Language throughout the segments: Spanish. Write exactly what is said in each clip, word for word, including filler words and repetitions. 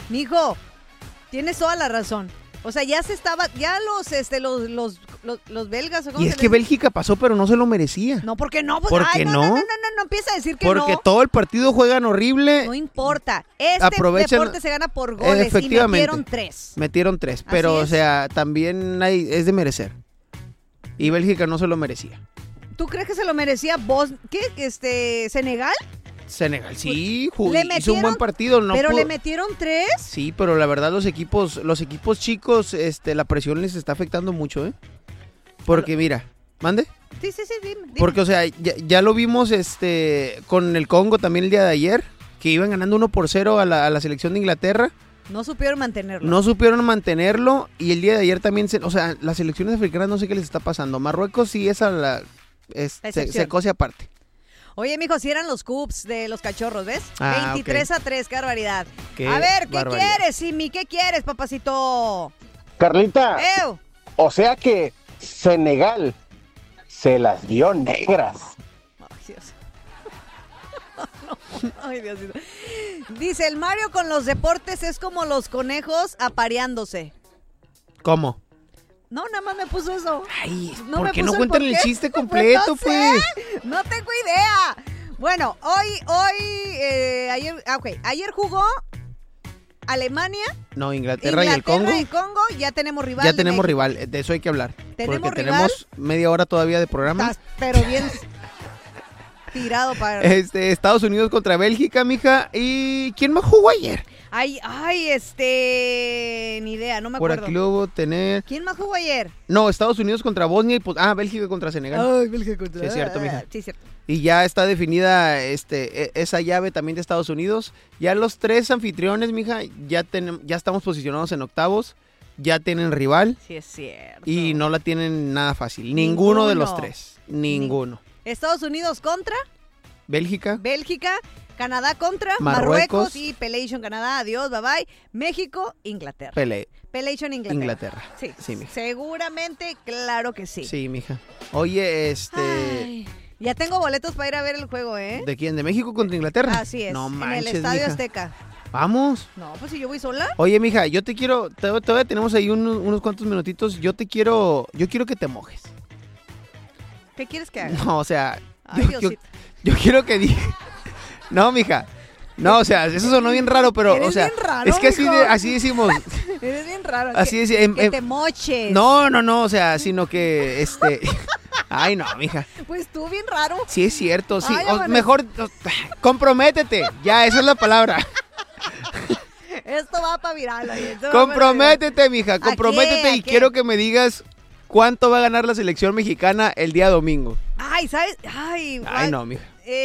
Mijo, tienes toda la razón. O sea, ya se estaba, ya los, este, los, los, los, los belgas. ¿o cómo Y se es que les- Bélgica pasó, pero no se lo merecía. No, ¿por qué no? Pues, ¿Por ay, qué no, no? no, no, no, no, no empieza a decir que Porque no. todo el partido juegan horrible. No importa. Este Aprovechan- deporte se gana por goles Efectivamente. y metieron tres. Metieron tres, pero, Así o es. sea, también hay, es de merecer. Y Bélgica no se lo merecía. ¿Tú crees que se lo merecía Bos... ¿Qué? Este, ¿Senegal? Senegal, sí, jugó, Le hizo un metieron- buen partido. No ¿Pero pudo- le metieron tres? Sí, pero la verdad los equipos, los equipos chicos, este, la presión les está afectando mucho, ¿eh? Porque mira, ¿mande? Sí, sí, sí, dime. dime. Porque, o sea, ya, ya lo vimos este con el Congo también el día de ayer, que iban ganando uno por cero a la, a la selección de Inglaterra. No supieron mantenerlo. No supieron mantenerlo y el día de ayer también, se, o sea, las selecciones africanas no sé qué les está pasando. Marruecos sí, esa la, es, La se, excepción. se cose aparte. Oye, mijo, si eran los Cubs de los cachorros, ¿ves? Ah, veintitrés ok. a tres, qué barbaridad. Qué a ver, ¿qué barbaridad. quieres, Simi? ¿Qué quieres, papacito? Carlita, ¡Ew! o sea que Senegal se las dio negras. Ay, Dios. No, ay, Dios mío. Dice, el Mario con los deportes es como los conejos apareándose. ¿Cómo? No, nada más me puso eso. Ay, No ¿por me qué no puso cuentan el porqué. chiste Pues completo, no sé, pues? No tengo idea. Bueno, hoy, hoy, eh, ayer, ah, ok, ayer jugó Alemania, No, Inglaterra, Inglaterra y el Congo. y Congo, ya tenemos rival. Ya de tenemos México. rival, de eso hay que hablar. ¿Tenemos porque rival? tenemos media hora todavía de programa. Estás, pero bien tirado para... Este, Estados Unidos contra Bélgica, mija. ¿Y quién más jugó ayer? Ay, ay, este... Ni idea, no me Por acuerdo. aquí luego tener... ¿Quién más jugó ayer? No, Estados Unidos contra Bosnia y pues... Ah, Bélgica contra Senegal. Ay, Bélgica contra... Sí, es cierto, mija. Sí, es cierto. Y ya está definida este, e- esa llave también de Estados Unidos. Ya los tres anfitriones, mija, ya, tenem- ya estamos posicionados en octavos. Ya tienen rival Sí, es cierto. y no la tienen nada fácil. Ninguno, de los Ninguno. tres. Ninguno. Estados Unidos contra Bélgica. Bélgica, Canadá contra Marruecos. Marruecos y Pelation Canadá, adiós, bye bye. México, Inglaterra. Pele. Pelation Inglaterra. Inglaterra. Sí, Sí, mija. seguramente, claro que sí. Sí, mija. Oye, este... Ay, ya tengo boletos para ir a ver el juego, ¿eh? ¿De quién? ¿De México contra Inglaterra? Así es, No en manches, el Estadio mija. Azteca. Vamos. No, pues si yo voy sola. Oye, mija, yo te quiero... Todavía, todavía tenemos ahí unos, unos cuantos minutitos. Yo te quiero... Yo quiero que te mojes. ¿Qué quieres que haga? No, o sea... Ay, yo, yo, Diosito. yo quiero que diga... No, mija. No, o sea, eso sonó bien raro, pero, Eres o sea... bien raro, es que así, mijo. de- así decimos... Eres bien raro. Así que, es, em- que em- te moches. No, no, no, o sea, sino que, este... Ay, no, mija. Pues tú bien raro. Sí es cierto, sí. Ay, o- bueno. mejor... o- comprométete. Ya, esa es la palabra. Esto va para viral. oye, esto va pa' Comprométete, mija, ¿A comprométete qué? ¿A y qué? quiero que me digas cuánto va a ganar la selección mexicana el día domingo. viral. Ay, ¿sabes? Ay, Ay, guay. no, mija.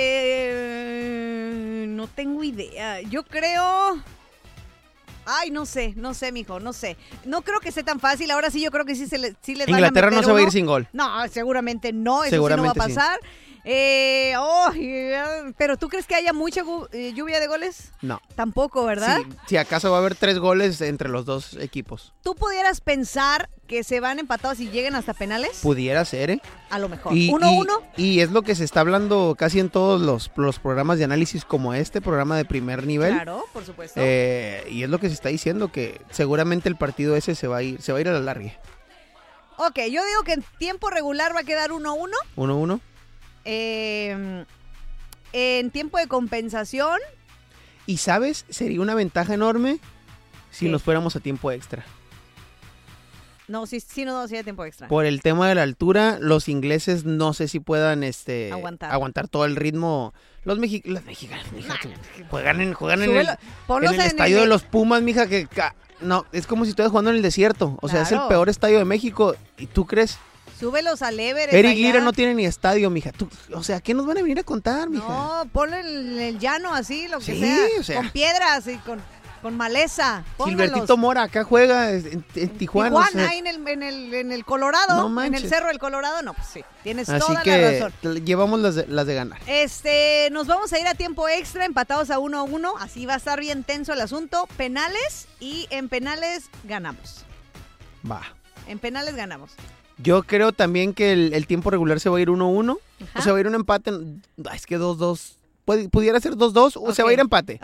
Eh, no tengo idea. Yo creo... Ay, no sé, no sé, mijo, no sé. No creo que sea tan fácil. Ahora sí, yo creo que sí, se le, sí les van a Inglaterra no meter se va a ir uno. sin gol. No, seguramente no, eso Seguramente sí no va a pasar. Eh, oh, eh, pero ¿tú crees que haya mucha gu- eh, lluvia de goles? No. Tampoco, ¿verdad? Sí, si acaso va a haber tres goles entre los dos equipos. ¿Tú pudieras pensar que se van empatados y lleguen hasta penales? Pudiera ser, ¿eh? A lo mejor. Y, ¿Uno, y- uno? y es lo que se está hablando casi en todos los, los programas de análisis como este, programa de primer nivel. Claro, por supuesto. Eh, y es lo que se está diciendo, que seguramente el partido ese se va a ir, se va a ir a la larga. Ok, yo digo que en tiempo regular va a quedar uno uno. Uno, uno. Eh, en tiempo de compensación, Y sabes, sería una ventaja enorme si ¿Qué? nos fuéramos a tiempo extra. no, sí, sí, no, sí, de tiempo extra. Por el tema de la altura, los ingleses no sé si puedan este Aguantar. aguantar todo el ritmo. Los, mexi- los mexicanos, mija, juegan en, juegan en el, Súbelo, ponlos en el en estadio el- de los Pumas, mija, que ca- no, es como si estuvieras jugando en el desierto. O sea, es el Claro. peor estadio de México. ¿Y tú crees? Súbelos al Everest. Eric allá. Lira no tiene ni estadio, mija. Tú- o sea, ¿qué nos van a venir a contar, mija? No, ponlo en el llano así, lo que Sí, sea, o sea. con piedras y con, con maleza. Póngalos. Gilbertito Mora acá juega en, en Tijuana. Tijuana, o sea, ahí en el, en el, en el Colorado, No en el manches. Cerro del Colorado, no, pues sí, tienes así toda que la razón. t- llevamos las de, las de ganar. Este, nos vamos a ir a tiempo extra, empatados a uno a uno, así va a estar bien tenso el asunto, penales, y en penales ganamos, Va. en penales ganamos. Yo creo también que el, el tiempo regular se va a ir uno uno. Ajá. O se va a ir un empate. Ay, es que dos dos. Puede- pudiera ser dos dos o se va a ir Ok. empate. Ok,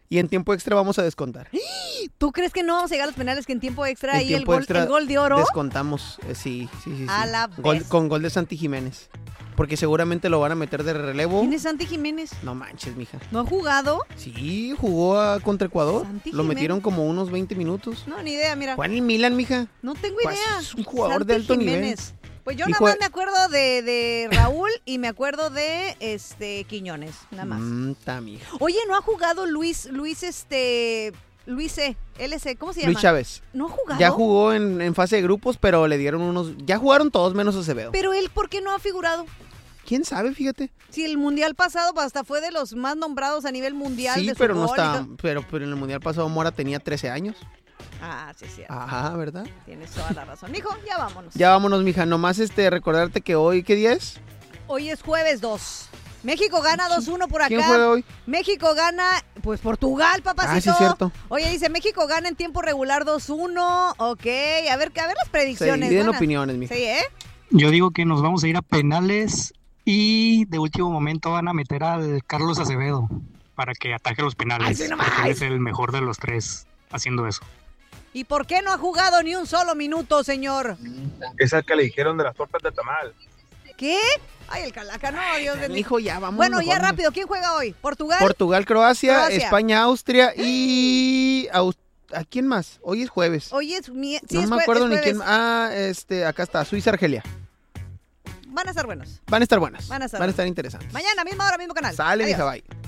Y en tiempo extra vamos a descontar. ¿Tú crees que no vamos a llegar a los penales, que en tiempo extra En ahí el tiempo gol, extra el gol de oro? Descontamos, eh, sí, sí, sí. sí. A la Gol- vez. con gol de Santi Jiménez. Porque seguramente lo van a meter de relevo. ¿Quién es Santi Jiménez? No manches, mija. ¿No ha jugado? Sí, jugó a- contra Ecuador. Santi Lo Jiménez. metieron como unos veinte minutos. No, ni idea, mira. Juega en el Milan, mija. No tengo Pues, idea. es un jugador Santi de alto Jiménez. Pues yo Hijo nada más de- me acuerdo de, de Raúl y me acuerdo de este Quiñones, nada más. Mm, ta, mija. Oye, ¿no ha jugado Luis, Luis este, Luis C, L C, ¿cómo se llama? Luis Chávez. ¿No ha jugado? Ya jugó en, en fase de grupos, pero le dieron unos... Ya jugaron todos menos Acevedo. Pero él, ¿por qué no ha figurado? ¿Quién sabe? Fíjate. Si el mundial pasado hasta fue de los más nombrados a nivel mundial. Sí, de su pero no gol y está... todo. Pero, pero en el Mundial pasado Mora tenía trece años. Ah, sí, sí. Ajá, ¿verdad? Tienes toda la razón. Mijo, ya vámonos. Ya vámonos, mija. Nomás este, recordarte que hoy... ¿Qué día es? Hoy es jueves dos. México gana dos uno por acá. ¿Quién juega hoy? México gana, pues Portugal, papacito. Ah, sí, cierto. Oye, dice, México gana en tiempo regular dos uno. Ok, a ver, a ver las predicciones. Se dividen buenas. opiniones, mija. Sí, ¿eh? Yo digo que nos vamos a ir a penales y de último momento van a meter al Carlos Acevedo para que ataje los penales. ¡Ay, sí, nomás! Porque él es el mejor de los tres haciendo eso. ¿Y por qué no ha jugado ni un solo minuto, señor? Esa que le dijeron de las tortas de tamal. ¿Qué? Ay, el calaca, no, Dios de mí. Hijo, ya vamos. Bueno, ya mejor, rápido, ¿quién juega hoy? ¿Portugal? Portugal, Croacia, Croacia. España, Austria y... Aus- ¿A quién más? Hoy es jueves. Hoy es mi... sí, no es me jue- acuerdo es ni jueves. quién. Ah, este, acá está, Suiza, Argelia. Van a estar buenos. Van a estar buenas. Van a estar Van a buenas. estar interesantes. Mañana, misma hora, mismo canal. Sale, Adiós. mija, bye.